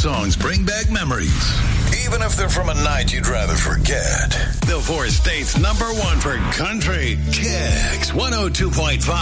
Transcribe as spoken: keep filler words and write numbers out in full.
songs bring back memories, even if they're from a night you'd rather forget. The four states number one for country, Kicks one oh two point five.